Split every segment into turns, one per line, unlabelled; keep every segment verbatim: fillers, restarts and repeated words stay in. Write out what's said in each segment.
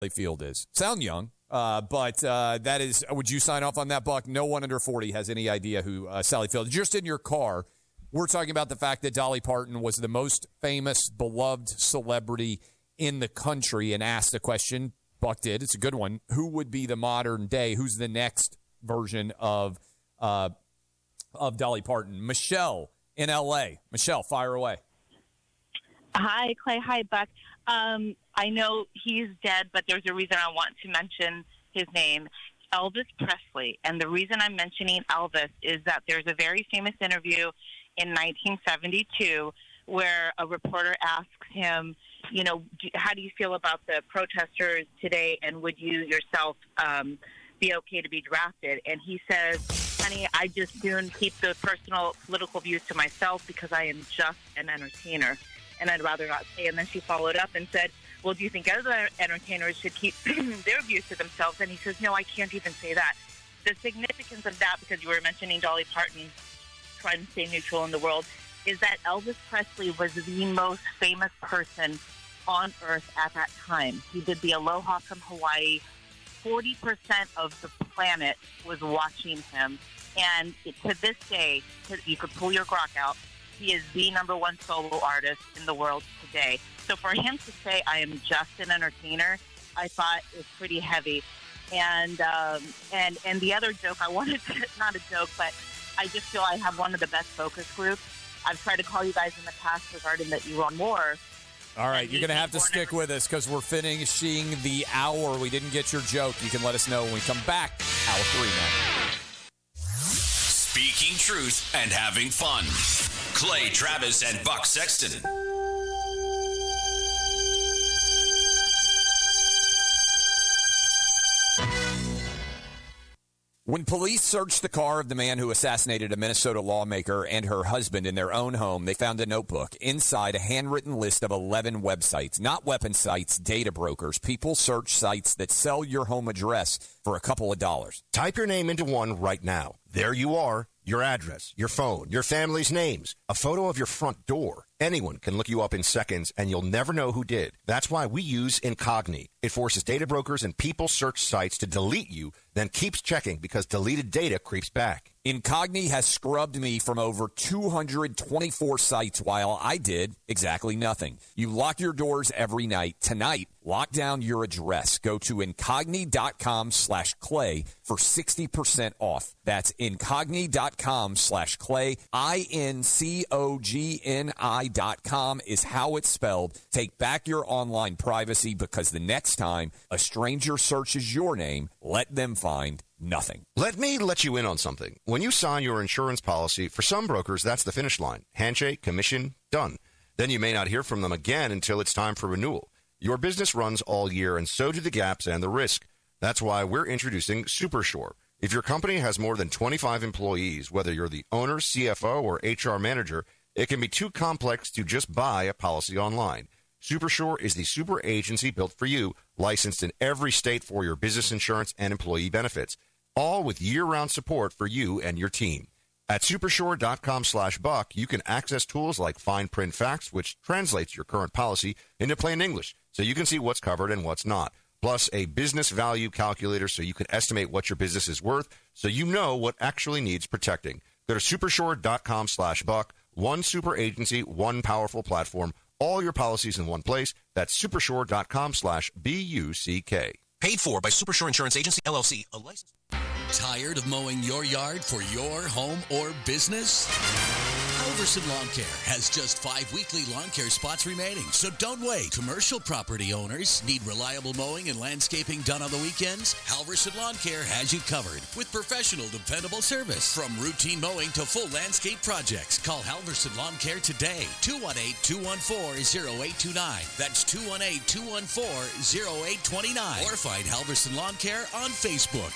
Field is. Sound young, uh, but uh, that is, would you sign off on that, Buck? No one under forty has any idea who uh, Sally Field is. Just in your car, we're talking about the fact that Dolly Parton was the most famous, beloved celebrity in the country, and asked the question, Buck did, it's a good one, who would be the modern day, who's the next version of uh, of Dolly Parton? Michelle in L A. Michelle, fire away.
Hi, Clay. Hi, Buck. Um, I know he's dead, but there's a reason I want to mention his name, Elvis Presley. And the reason I'm mentioning Elvis is that there's a very famous interview in nineteen seventy-two where a reporter asks him, you know, how do you feel about the protesters today, and would you yourself um, be okay to be drafted? And he says, honey, I just soon keep the personal political views to myself because I am just an entertainer, and I'd rather not say. And then she followed up and said, well, do you think other entertainers should keep their views to themselves? And he says, no, I can't even say that. The significance of that, because you were mentioning Dolly Parton trying to stay neutral in the world, is that Elvis Presley was the most famous person on Earth at that time. He did the Aloha from Hawaii. forty percent of the planet was watching him. And it, to this day, you could pull your grok out, he is the number one solo artist in the world today. So for him to say, I am just an entertainer, I thought was pretty heavy. And um, and and the other joke I wanted to, not a joke, but I just feel I have one of the best focus groups. I've tried to call you guys in the past regarding that you on more.
All right, you're going to have to stick
never-
with us because we're finishing the hour. We didn't get your joke. You can let us know when we come back. Hour three now.
Speaking truth and having fun. Clay Travis and Buck Sexton.
When police searched the car of the man who assassinated a Minnesota lawmaker and her husband in their own home, they found a notebook. Inside, a handwritten list of eleven websites, not weapon sites, data brokers, people search sites that sell your home address for a couple of dollars.
Type your name into one right now. There you are. Your address, your phone, your family's names, a photo of your front door. Anyone can look you up in seconds, and you'll never know who did. That's why we use Incogni. It forces data brokers and people search sites to delete you, then keeps checking because deleted data creeps back.
Incogni has scrubbed me from over two hundred twenty-four sites while I did exactly nothing. You lock your doors every night. Tonight, lock down your address. Go to incogni.com slash clay for sixty percent off. That's incogni.com slash clay. I N C O G N I dot com is how it's spelled. Take back your online privacy because the next time a stranger searches your name, let them find nothing.
Let me let you in on something. When you sign your insurance policy, for some brokers, that's the finish line. Handshake, commission, done. Then you may not hear from them again until it's time for renewal. Your business runs all year, and so do the gaps and the risk. That's why we're introducing SuperSure. If your company has more than twenty-five employees, whether you're the owner, C F O, or H R manager, it can be too complex to just buy a policy online. SuperSure is the super agency built for you, licensed in every state for your business insurance and employee benefits, all with year-round support for you and your team. At supersure.com slash buck, you can access tools like Fine Print Facts, which translates your current policy into plain English, so you can see what's covered and what's not. Plus a business value calculator so you can estimate what your business is worth, so you know what actually needs protecting. Go to supersure.com slash buck. One super agency, one powerful platform, all your policies in one place. That's supersure.com slash B U C K.
Paid for by Supersure Insurance Agency, L L C, a license.
Tired of mowing your yard for your home or business? Halverson Lawn Care has just five weekly lawn care spots remaining, so don't wait. Commercial property owners need reliable mowing and landscaping done on the weekends? Halverson Lawn Care has you covered with professional, dependable service. From routine mowing to full landscape projects, call Halverson Lawn Care today. two one eight, two one four, zero eight two nine. That's two one eight, two one four, zero eight two nine. Or find Halverson Lawn Care on Facebook.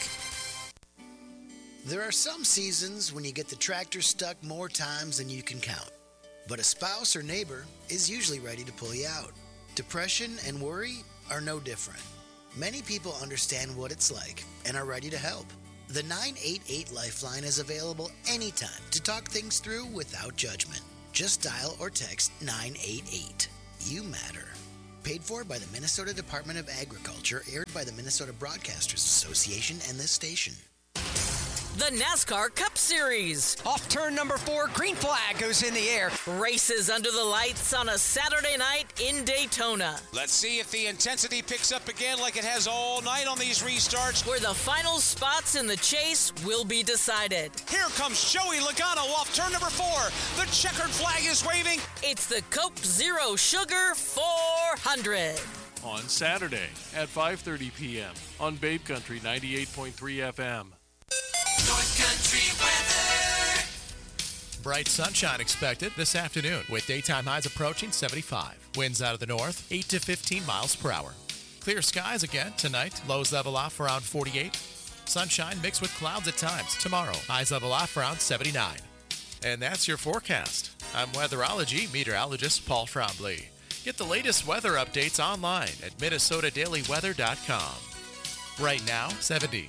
There are some seasons when you get the tractor stuck more times than you can count. But a spouse or neighbor is usually ready to pull you out. Depression and worry are no different. Many people understand what it's like and are ready to help. The nine eight eight Lifeline is available anytime to talk things through without judgment. Just dial or text nine eight eight. You matter. Paid for by the Minnesota Department of Agriculture, aired by the Minnesota Broadcasters Association and this station.
The NASCAR Cup Series.
Off turn number four, green flag goes in the air.
Races under the lights on a Saturday night in Daytona.
Let's see if the intensity picks up again like it has all night on these restarts.
Where the final spots in the chase will be decided.
Here comes Joey Logano off turn number four. The checkered flag is waving.
It's the Coke Zero Sugar four hundred.
On Saturday at five thirty p.m. on Babe Country ninety-eight point three F M.
North Country weather.
Bright sunshine expected this afternoon with daytime highs approaching seventy-five. Winds out of the north, eight to fifteen miles per hour. Clear skies again tonight. Lows level off around forty-eight. Sunshine mixed with clouds at times. Tomorrow, highs level off around seventy-nine. And that's your forecast. I'm weatherology meteorologist Paul Trombley. Get the latest weather updates online at minnesota daily weather dot com. Right now, seventy.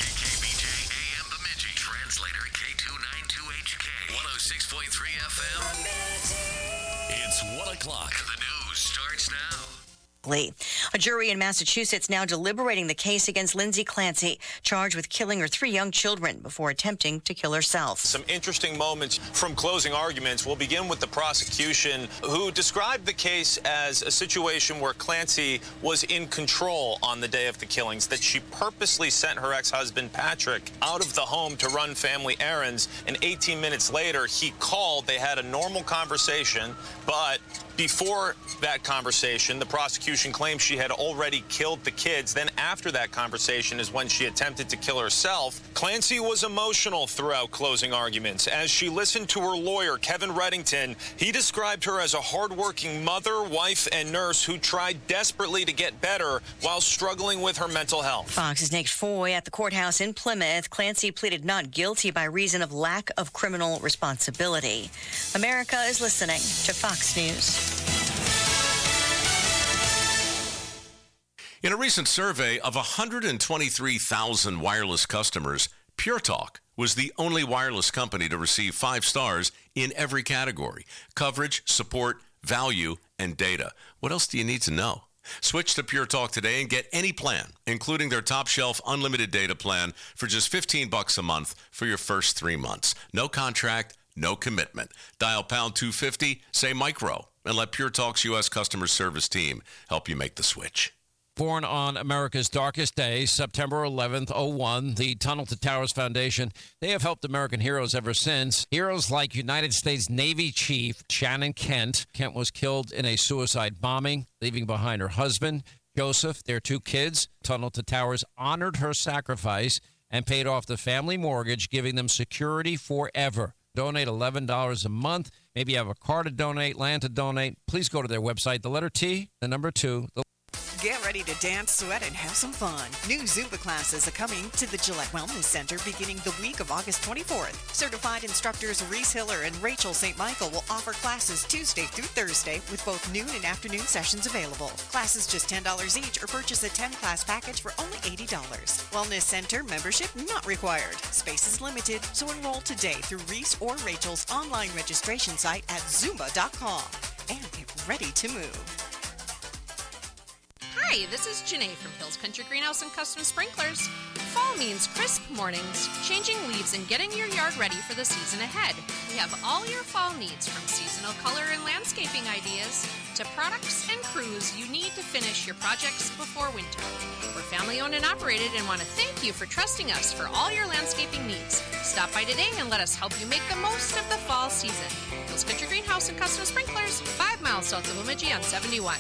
six point three F M. It's one o'clock. The news starts now.
A jury in Massachusetts now deliberating the case against Lindsay Clancy, charged with killing her three young children before attempting to kill herself.
Some interesting moments from closing arguments. We'll begin with the prosecution, who described the case as a situation where Clancy was in control on the day of the killings, that she purposely sent her ex-husband Patrick out of the home to run family errands, and eighteen minutes later he called. They had a normal conversation, but before that conversation, the prosecution claims she had already killed the kids. Then after that conversation is when she attempted to kill herself. Clancy was emotional throughout closing arguments. As she listened to her lawyer, Kevin Reddington, he described her as a hardworking mother, wife, and nurse who tried desperately to get better while struggling with her mental health.
Fox's Nick Foy at the courthouse in Plymouth. Clancy pleaded not guilty by reason of lack of criminal responsibility. America is listening to Fox News.
In a recent survey of one hundred twenty-three thousand wireless customers, Pure Talk was the only wireless company to receive five stars in every category: coverage, support, value, and data. What else do you need to know? Switch to Pure Talk today and get any plan, including their top shelf unlimited data plan, for just fifteen bucks a month for your first three months. No contract, no commitment. Dial pound two fifty, say micro, and let Pure Talk's U S customer service team help you make the switch.
Born on America's darkest day, September eleventh, oh one, the Tunnel to Towers Foundation, they have helped American heroes ever since. Heroes like United States Navy Chief Shannon Kent. Kent was killed in a suicide bombing, leaving behind her husband, Joseph, their two kids. Tunnel to Towers honored her sacrifice and paid off the family mortgage, giving them security forever. Donate eleven dollars a month. Maybe you have a car to donate, land to donate. Please go to their website, the letter T, the number two, the
Get ready to dance, sweat, and have some fun. New Zumba classes are coming to the Gillette Wellness Center beginning the week of August twenty-fourth. Certified instructors Reese Hiller and Rachel Saint Michael will offer classes Tuesday through Thursday with both noon and afternoon sessions available. Classes just ten dollars each, or purchase a ten-class package for only eighty dollars. Wellness Center membership not required. Space is limited, so enroll today through Reese or Rachel's online registration site at zumba dot com and get ready to move.
Hi, this is Janae from Hills Country Greenhouse and Custom Sprinklers. Fall means crisp mornings, changing leaves, and getting your yard ready for the season ahead. We have all your fall needs, from seasonal color and landscaping ideas to products and crews you need to finish your projects before winter. We're family owned and operated and want to thank you for trusting us for all your landscaping needs. Stop by today and let us help you make the most of the fall season. Hills Country Greenhouse and Custom Sprinklers, five miles south of Bemidji on seventy-one.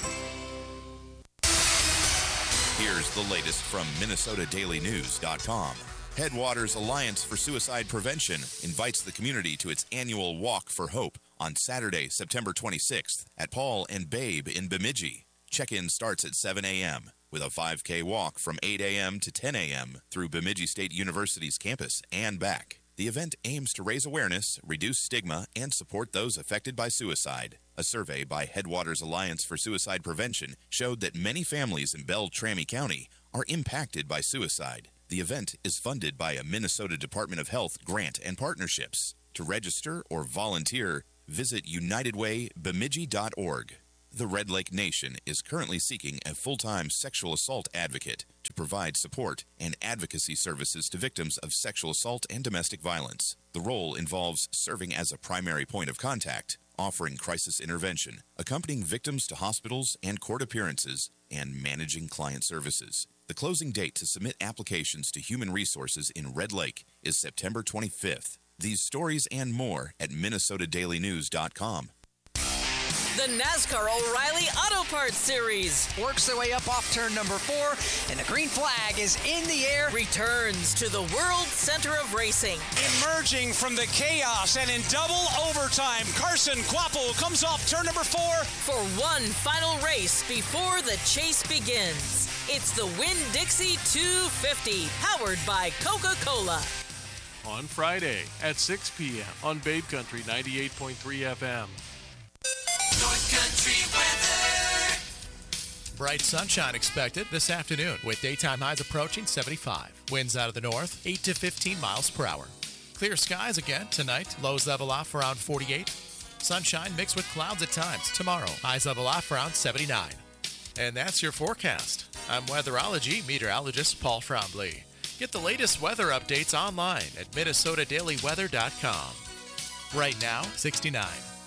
Here's the latest from Minnesota Daily News dot com. Headwaters Alliance for Suicide Prevention invites the community to its annual Walk for Hope on Saturday, September twenty-sixth at Paul and Babe in Bemidji. Check-in starts at seven a.m. with a five K walk from eight a.m. to ten a.m. through Bemidji State University's campus and back. The event aims to raise awareness, reduce stigma, and support those affected by suicide. A survey by Headwaters Alliance for Suicide Prevention showed that many families in Beltrami County are impacted by suicide. The event is funded by a Minnesota Department of Health grant and partnerships. To register or volunteer, visit united way bemidji dot org. The Red Lake Nation is currently seeking a full-time sexual assault advocate to provide support and advocacy services to victims of sexual assault and domestic violence. The role involves serving as a primary point of contact, offering crisis intervention, accompanying victims to hospitals and court appearances, and managing client services. The closing date to submit applications to Human Resources in Red Lake is September twenty-fifth. These stories and more at Minnesota Daily News dot com.
The NASCAR O'Reilly Auto Parts Series
works their way up off turn number four, and the green flag is in the air.
Returns to the World Center of Racing.
Emerging from the chaos and in double overtime, Carson Quappo comes off turn number four
for one final race before the chase begins. It's the Winn-Dixie two fifty, powered by Coca-Cola.
On Friday at six p.m. on Babe Country ninety-eight point three F M.
North Country weather.
Bright sunshine expected this afternoon with daytime highs approaching seventy-five. Winds out of the north, eight to fifteen miles per hour. Clear skies again tonight. Lows level off around forty-eight. Sunshine mixed with clouds at times tomorrow. Highs level off around seventy-nine. And that's your forecast. I'm weatherology meteorologist Paul Trombley. Get the latest weather updates online at Minnesota Daily Weather dot com. Right now, sixty-nine.